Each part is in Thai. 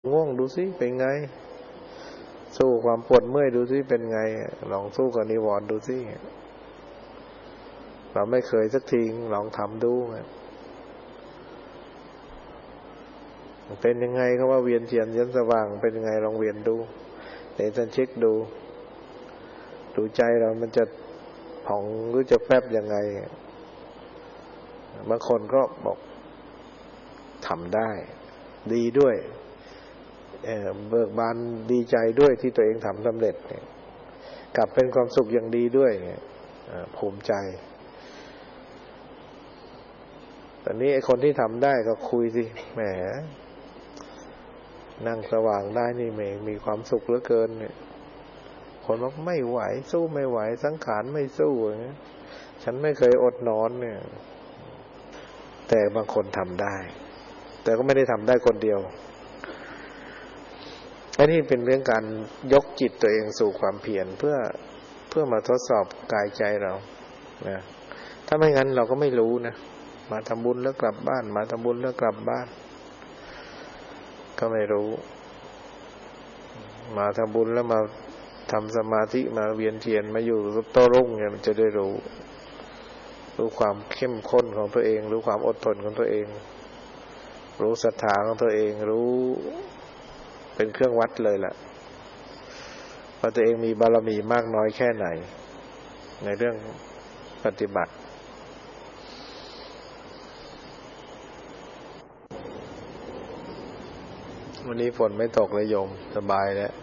ง่วงดูสิเป็นไงสู้ความปวดเมื่อยดูสิเป็นไงลองสู้กับนิวรณ์ดูสิเราไม่เคยสักทีลองทำดูเป็นยังไงเขาว่าเวียนเทียนยันสว่างเป็นยังไงลองเวียนดูเดี๋ยวท่านเช็คดูใจเรามันจะผ่องหรือจะแฟบยังไงบางคนก็บอกทำได้ดีด้วยเบิกบานดีใจด้วยที่ตัวเองทำสำเร็จกลับเป็นความสุขอย่างดีด้วยภูมิใจตอนนี้ไอ้คนที่ทำได้ก็คุยสิแหมนั่งสว่างได้นี่มีความสุขเหลือเกินเนี่ยคนบอกไม่ไหวสู้ไม่ไหวสังขารไม่สู้อย่างนี้ฉันไม่เคยอดนอนเนี่ยแต่บางคนทำได้แต่ก็ไม่ได้ทำได้คนเดียวอันนี้เป็นเรื่องการยกจิตตัวเองสู่ความเพียรเพื่อมาทดสอบกายใจเรานะถ้าไม่งั้นเราก็ไม่รู้นะมาทำบุญแล้วกลับบ้านมาทำบุญแล้วกลับบ้านก็ไม่รู้มาทำบุญแล้วมาทำสมาธิมาเวียนเทียนมาอยู่โต้รุ่งเนี่ยมันจะได้รู้ความเข้มข้นของตัวเองรู้ความอดทนของตัวเองรู้ศรัทธาของตัวเองรู้เป็นเครื่องวัดเลยล่ะว่าตัวเองมีบารมีมากน้อยแค่ไหนในเรื่องปฏิบัติวันนี้ฝนไม่ตกเลยโยมสบายแล้ว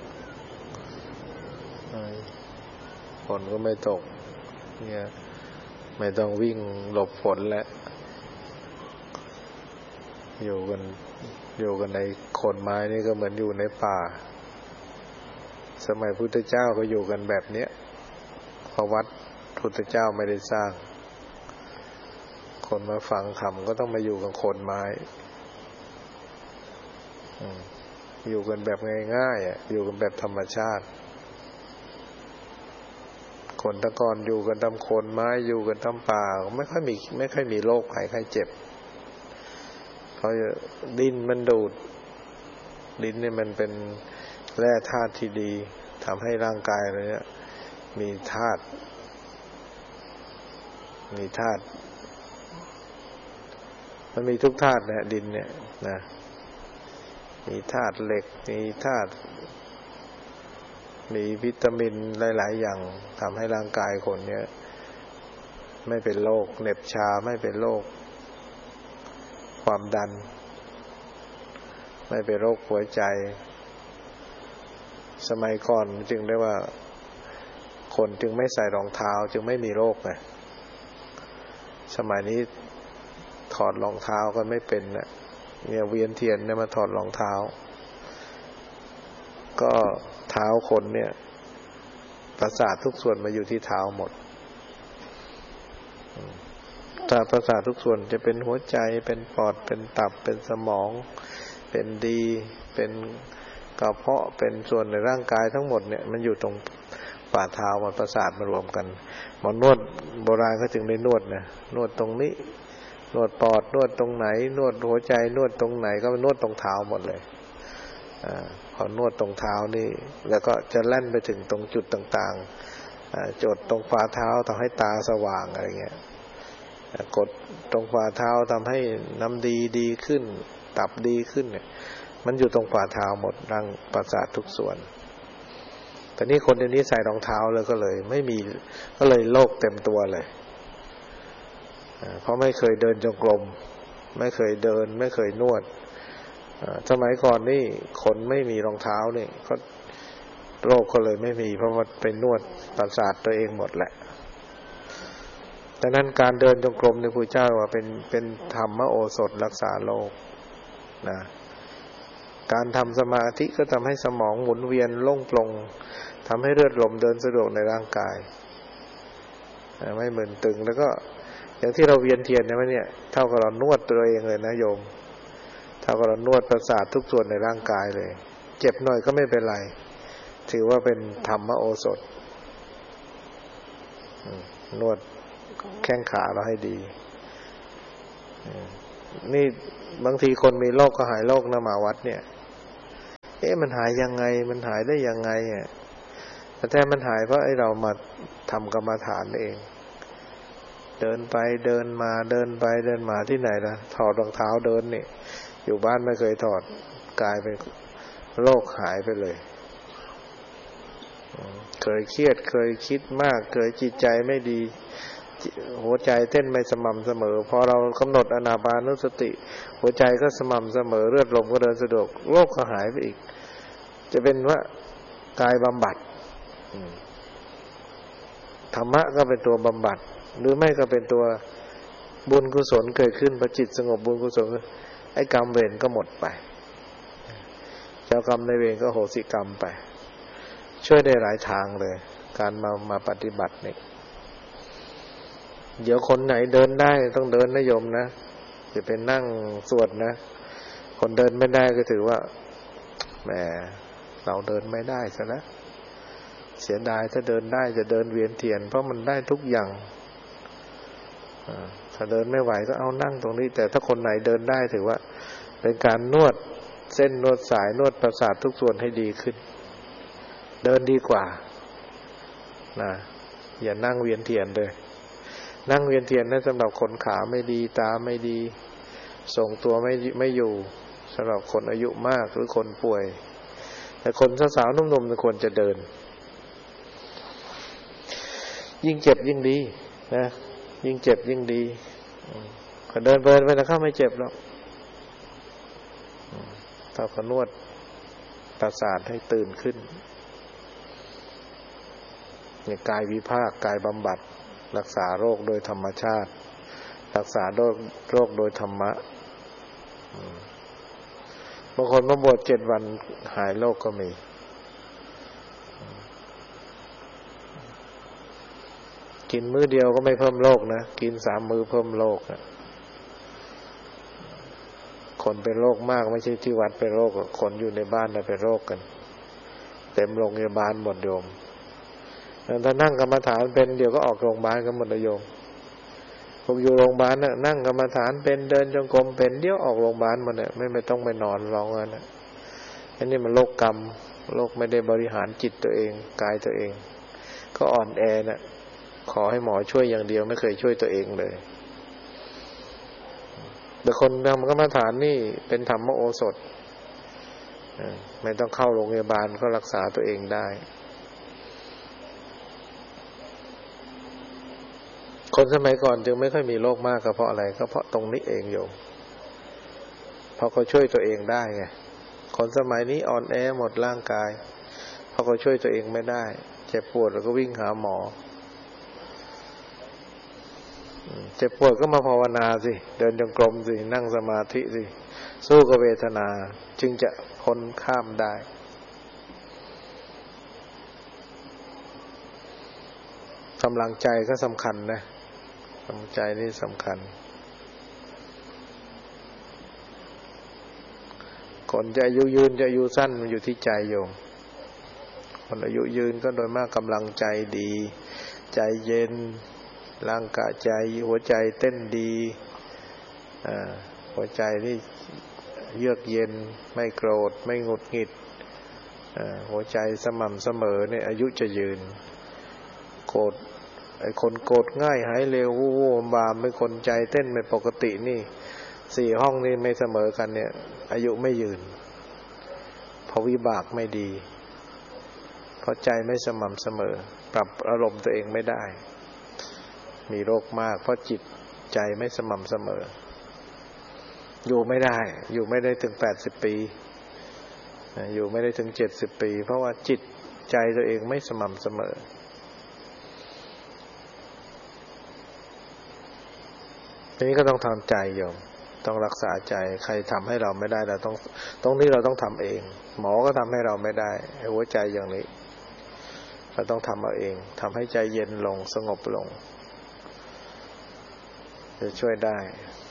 ฝนก็ไม่ตกเนี่ยไม่ต้องวิ่งหลบฝนแล้วอยู่กันในโคนไม้นี่ก็เหมือนอยู่ในป่าสมัยพุทธเจ้าก็อยู่กันแบบเนี้ยเพราะวัดพุทธเจ้าไม่ได้สร้างคนมาฟังธรรมก็ต้องมาอยู่กับโคนไม้อยู่กันแบบง่ายๆอยู่กันแบบธรรมชาติคนตะกอนอยู่กันตามโคนไม้อยู่กันตามป่าไม่ค่อยมีโรคภัยไข้เจ็บเพราะดินมันดูดดินเนี่ยมันเป็นแร่ธาตุที่ดีทำให้ร่างกายเราเนี่ยมีธาตุมันมีทุกธาตุนะดินเนี่ยนะมีธาตุเหล็กมีวิตามินหลายๆอย่างทำให้ร่างกายคนเนี่ยไม่เป็นโรคเหน็บชาไม่เป็นโรคความดันไม่เป็นโรคหัวใจสมัยก่อนจึงได้ว่าคนจึงไม่ใส่รองเท้าจึงไม่มีโรคไงสมัยนี้ถอดรองเท้าก็ไม่เป็นนะเนี่ยเวียนเทียนเนี่ยมาถอดรองเท้าก็เท้าคนเนี่ยประสาททุกส่วนมาอยู่ที่เท้าหมดถ้าประสาททุกส่วนจะเป็นหัวใจเป็นปอดเป็นตับเป็นสมองเป็นดีเป็นกระเพาะเป็นส่วนในร่างกายทั้งหมดเนี่ยมันอยู่ตรงฝ่าเท้ามันประสาทมารวมกันหมอนวดโบราณเขาจึงได้นวดนะนวดตรงนี้นวดปอดนวดตรงไหนนวดหัวใจนวดตรงไหนก็นวดตรงเท้าหมดเลยพอนวดตรงเท้านี่แล้วก็จะแล่นไปถึงตรงจุดต่างๆจดตรงฝ่าเท้าทำให้ตาสว่างอะไรเงี้ยกดตรงฝ่าเท้าทำให้น้ำดีขึ้นตับดีขึ้นเนี่ยมันอยู่ตรงฝ่าเท้าหมดร่างประสาททุกส่วนแต่นี่คนเดี๋ยวนี้ใส่รองเท้าเลยก็เลยโรคเต็มตัวเลยเพราะไม่เคยเดินจงกรมไม่เคยเดินไม่เคยนวดสมัยก่อนนี่คนไม่มีรองเท้านี่ก็โรคก็เลยไม่มีเพราะว่าไปนวดประสาทตัวเองหมดแหละดังนั้นการเดินจงกรมในพระพุทธเจ้าว่าเป็นธรรมโอสถรักษาโรคนะการทำสมาธิก็ทำให้สมองหมุนเวียนโล่งโปร่งทำให้เลือดลมเดินสะดวกในร่างกายไม่มึนตึงแล้วก็อย่างที่เราเวียนเทียนเนี่ยเท่ากับเรานวดตัวเองเลยนะโยมเท่ากับเรานวดประสาททุกส่วนในร่างกายเลยเจ็บหน่อยก็ไม่เป็นไรถือว่าเป็นธรรมโอสถนวดแข้งขาเราให้ดีนี่บางทีคนมีโรคก็หายโรคนะมาวัดเนี่ยมันหายยังไงมันหายได้ยังไงแต่แท้มันหายเพราะไอ้เรามาทำกรรมฐานเองเดินไปเดินมาเดินไปเดินมาที่ไหนล่ะถอดรองเท้าเดินนี่อยู่บ้านไม่เคยถอดกลายเป็นโรคหายไปเลยเคยเครียดเคยคิดมากเคยจิตใจไม่ดีหัวใจเต้นไม่สม่ำเสมอพอเรากำหนดอานาปานุสติหัวใจก็สม่ำเสมอเลือดลมก็เดินสะดวกโรคก็หายไปอีกจะเป็นว่ากายบำบัดธรรมะก็เป็นตัวบำบัดหรือไม่ก็เป็นตัวบุญกุศลเกิดขึ้นพอจิตสงบบุญกุศลไอ้กรรมเวรก็หมดไปเจ้ากรรมในเวรก็โหสิกรรมไปช่วยได้หลายทางเลยการมาปฏิบัตินี่เดี๋ยวคนไหนเดินได้ต้องเดินนะโยมนะจะเป็นนั่งสวดนะคนเดินไม่ได้ก็ถือว่าแหมเราเดินไม่ได้ซะแล้วเสียดายถ้าเดินได้จะเดินเวียนเทียนเพราะมันได้ทุกอย่างถ้าเดินไม่ไหวก็เอานั่งตรงนี้แต่ถ้าคนไหนเดินได้ถือว่าเป็นการนวดเส้นนวดสายนวดประสาททุกส่วนให้ดีขึ้นเดินดีกว่านะอย่านั่งเวียนเทียนเลยนั่งเวียนเทียนนั้นสำหรับคนขาไม่ดีตาไม่ดีทรงตัวไม่อยู่สำหรับคนอายุมากหรือคนป่วยแต่คนสาวๆนุ่มๆควรจะเดินยิ่งเจ็บยิ่งดีนะยิ่งเจ็บยิ่งดีก็เดินไปนะเข้าไม่เจ็บหรอกถ้าก็นวดประสาทให้ตื่นขึ้นเนี่ยกายวิภาคกายบำบัดรักษาโรคโดยธรรมชาติรักษาโรคโดยธรรมะบางคนมาบวช7 วันหายโรคก็มีกินมื้อเดียวก็ไม่เพิ่มโรคนะกิน3 มื้อเพิ่มโรคนะคนเป็นโรคมากไม่ใช่ที่วัดเป็นโรคคนอยู่ในบ้านน่ะเป็นโรคกันเต็มโรงพยาบาลหมดโยมถ้านั่งกรรมฐานเป็นเดี๋ยวก็ออกโรงพยาบาลกันหมดเลยโยมพวกอยู่โรงพยาบาลน่ะนั่งกรรมฐานเป็นเดินจงกรมเป็นเดี๋ยวออกโรงพยาบาลหมดเนี่ยไม่ต้องไปนอนร้องกันนะอันนี้มันโรคกรรมโรคไม่ได้บริหารจิตตัวเองกายตัวเองก็อ่อนแอน่ะขอให้หมอช่วยอย่างเดียวไม่เคยช่วยตัวเองเลยแต่คนทำกรรมฐานนี่เป็นธรรมโอสถไม่ต้องเข้าโรงพยาบาลก็รักษาตัวเองได้คนสมัยก่อนจึงไม่ค่อยมีโรคมากก็เพราะอะไรก็เพราะตรงนี้เองโยมเพราะเขาช่วยตัวเองได้ไงคนสมัยนี้อ่อนแอหมดร่างกายเพราะเขาช่วยตัวเองไม่ได้เจ็บปวดแล้วก็วิ่งหาหมอเจ็บปวดก็มาภาวนาสิเดินจงกรมสินั่งสมาธิสิสู้กับเวทนาจึงจะพ้นข้ามได้กำลังใจก็สำคัญนะกำลังใจนี่สำคัญคนจะอายุยืนจะอายุสั้นมันอยู่ที่ใจโยมคนอายุยืนก็โดยมากกำลังใจดีใจเย็นร่างกายใจหัวใจเต้นดีหัวใจนี่เยือกเย็นไม่โกรธไม่หงุดหงิดหัวใจสม่ำเสมอเนี่ยอายุจะยืนโกรธไอ้คนโกรธง่ายหายเร็ววู้วู้บามเป็นคนใจเต้นไม่ปกตินี่4 ห้องนี่ไม่เสมอกันเนี่ยอายุไม่ยืนเพราะวิบากไม่ดีเพราะใจไม่สม่ำเสมอปรับอารมณ์ตัวเองไม่ได้มีโรคมากเพราะจิตใจไม่สม่ำเสมออยู่ไม่ได้ถึง80 ปีอยู่ไม่ได้ถึง70 ปีเพราะว่าจิตใจตัวเองไม่สม่ำเสมอทีนี้ก็ต้องทำใจโยมต้องรักษาใจใครทำให้เราไม่ได้เราต้องตรงนี้เราต้องทำเองหมอก็ทำให้เราไม่ได้หัวใจอย่างนี้เราต้องทำเอาเองทำให้ใจเย็นลงสงบลงจะช่วยได้